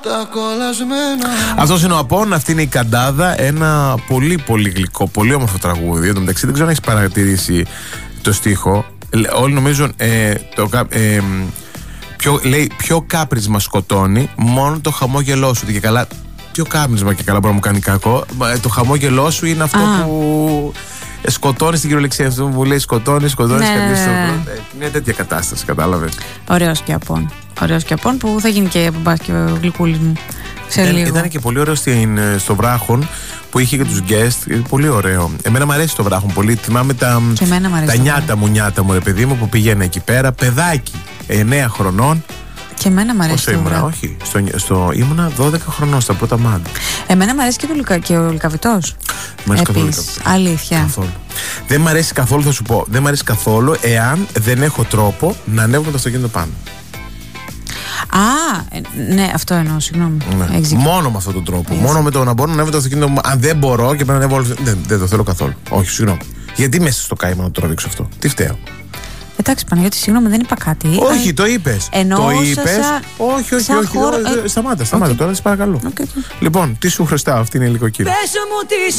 Αυτός είναι ο Απόν, αυτή είναι η Καντάδα. Ένα πολύ πολύ γλυκό, πολύ όμορφο τραγούδι. Εν τω μεταξύ δεν ξέρω αν έχεις παρατηρήσει το στίχο. Όλοι νομίζουν λέει πιο κάπρισμα σκοτώνει μόνο το χαμόγελό σου. Και καλά, πιο κάπρισμα και καλά μπορεί να μου κάνει κακό. Το χαμόγελό σου είναι αυτό που σκοτώνει στην κυριολεξία. Αυτό που λέει σκοτώνει. Είναι τέτοια κατάσταση, κατάλαβες. Ωραίος και Απόν. Ωραίος και Απόν που θα γίνει και μπάσκετ ο γλυκούλης μου. Ήταν και πολύ ωραίο στο Βράχον που είχε και τους guest. Πολύ ωραίο. Εμένα μου αρέσει το Βράχον πολύ. Θυμάμαι τα νιάτα μου, ρε παιδί μου, που πήγαινε εκεί πέρα. Παιδάκι, 9 χρονών. Και εμένα μου αρέσει. Πόσο ήμουνα, όχι. Ήμουνα 12 χρονών στα πρώτα μάτια. Εμένα μου αρέσει και ο Λυκαβητός. Επίσης, αλήθεια. Καθόλου. Δεν μ' αρέσει καθόλου, θα σου πω. Δεν μ' αρέσει καθόλου εάν δεν έχω τρόπο να ανέβω με το αυτοκίνητο πάνω. Ναι, αυτό εννοώ, συγγνώμη. Ναι. Μόνο με αυτόν τον τρόπο. Μόνο με το να μπορώ να ανέβω το αυτοκίνητο. Αν δεν μπορώ και πρέπει να ανέβω. Δεν το θέλω καθόλου. Όχι, συγγνώμη. Γιατί μέσα στο κάημα να το τραβήξω αυτό. Τι φταίω. Εντάξει, Παναγιώτη, συγγνώμη, δεν είπα κάτι. Όχι, το είπες. Το είπες. Όχι. Σταμάτα, τώρα σε παρακαλώ. Λοιπόν, τι σου χρωστάω, αυτή είναι η νοικοκύρια.